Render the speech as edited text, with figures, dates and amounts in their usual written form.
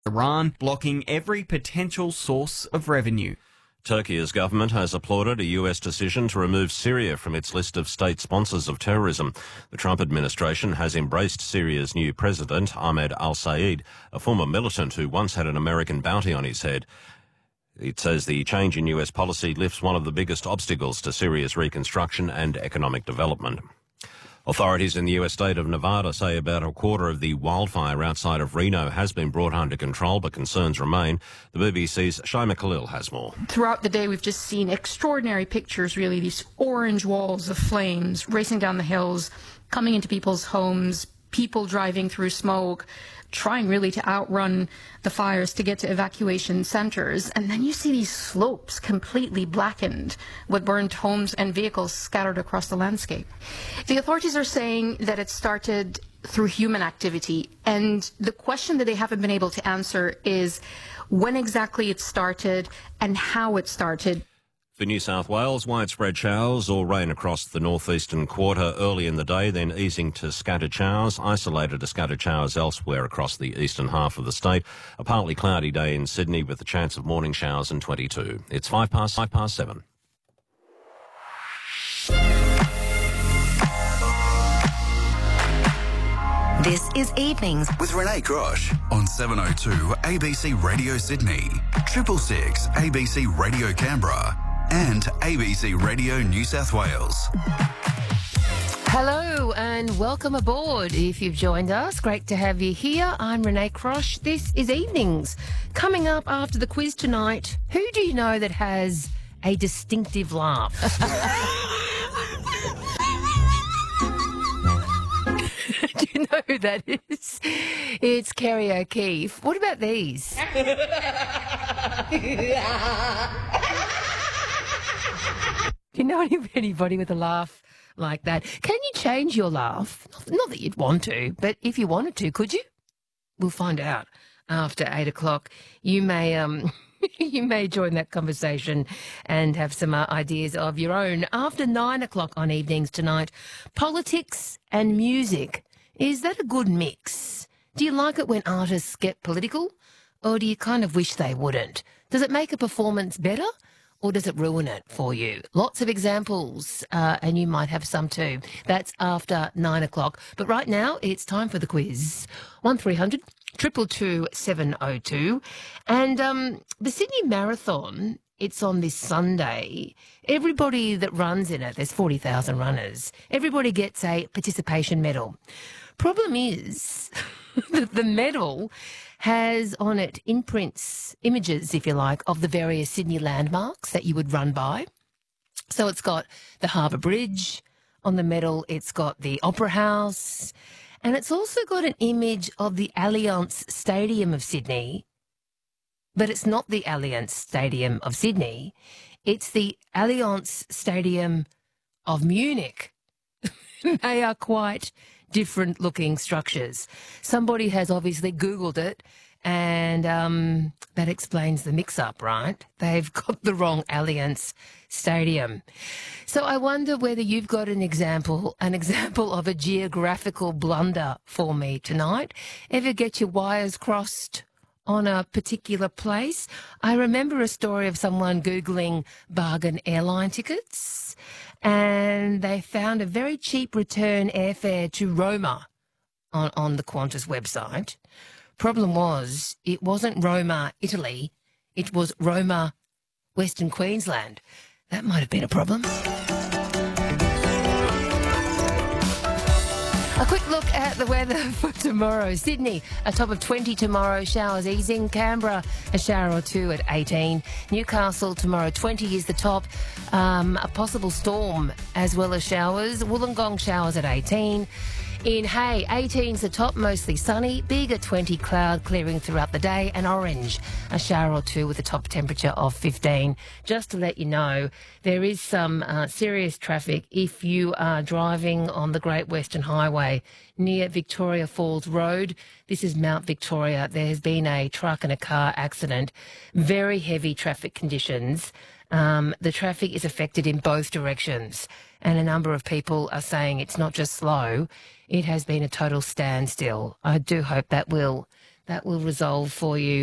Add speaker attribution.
Speaker 1: Iran blocking every potential source of revenue.
Speaker 2: Turkey's government has applauded a US decision to remove Syria from its list of state sponsors of terrorism. The Trump administration has embraced Syria's new president, Ahmed al-Said, a former militant who once had an American bounty on his head. It says the change in US policy lifts one of the biggest obstacles to Syria's reconstruction and economic development. Authorities in the US state of Nevada say about a quarter of the wildfire outside of Reno has been brought under control, but concerns remain. The BBC's Shaima Khalil has more.
Speaker 3: Throughout the day, we've just seen extraordinary pictures, really, these orange walls of flames racing down the hills, coming into people's homes, people driving through smoke, trying really to outrun the fires to get to evacuation centers. And then you see these slopes completely blackened with burnt homes and vehicles scattered across the landscape. The authorities are saying that it started through human activity. And the question that they haven't been able to answer is when exactly it started and how it started.
Speaker 2: For New South Wales, widespread showers or rain across the northeastern quarter early in the day, then easing to scattered showers, isolated to scattered showers elsewhere across the eastern half of the state. A partly cloudy day in Sydney with a chance of morning showers in 22. It's 7:05.
Speaker 4: This is Evenings
Speaker 5: with Renee Grosh on 702 ABC Radio Sydney, 666 ABC Radio Canberra, and ABC Radio New South Wales.
Speaker 6: Hello and welcome aboard. If you've joined us, great to have you here. I'm Renee Grosh. This is Evenings. Coming up after the quiz tonight, who do you know that has a distinctive laugh? Do you know who that is? It's Kerry O'Keefe. What about these? Do you know anybody with a laugh like that? Can you change your laugh? Not that you'd want to, but if you wanted to, could you? We'll find out after 8 o'clock. You may you may join that conversation and have some ideas of your own. After 9 o'clock on Evenings tonight, politics and music. Is that a good mix? Do you like it when artists get political, or do you kind of wish they wouldn't? Does it make a performance better, or does it ruin it for you? Lots of examples, and you might have some too. That's after 9 o'clock. But right now, it's time for the quiz. 1300 222 702. And the Sydney Marathon, it's on this Sunday. Everybody that runs in it, there's 40,000 runners, everybody gets a participation medal. Problem is that the medal has on it imprints, images, if you like, of the various Sydney landmarks that you would run by. So it's got the Harbour Bridge on the medal, it's got the Opera House, and it's also got an image of the Allianz Stadium of Sydney, but it's not the Allianz Stadium of Sydney, it's the Allianz Stadium of Munich. They are quite different looking structures. Somebody has obviously Googled it, and that explains the mix-up, right? They've got the wrong Allianz Stadium. So I wonder whether you've got an example of a geographical blunder for me tonight. Ever get your wires crossed on a particular place? I remember a story of someone Googling bargain airline tickets, and they found a very cheap return airfare to Roma on the Qantas website. Problem was, it wasn't Roma, Italy. It was Roma, Western Queensland. That might have been a problem. A quick look at the weather for tomorrow. Sydney, a top of 20 tomorrow, showers easing. Canberra, a shower or two at 18. Newcastle, tomorrow, 20 is the top. A possible storm as well as showers. Wollongong, showers at 18. In Hay, 18 is the top, mostly sunny. Bega, 20, cloud clearing throughout the day. And Orange, a shower or two with a top temperature of 15. Just to let you know, there is some serious traffic if you are driving on the Great Western Highway near Victoria Falls Road. This is Mount Victoria. There has been a truck and a car accident. Very heavy traffic conditions. The traffic is affected in both directions, and a number of people are saying it's not just slow, it has been a total standstill. I do hope that will that will resolve for you.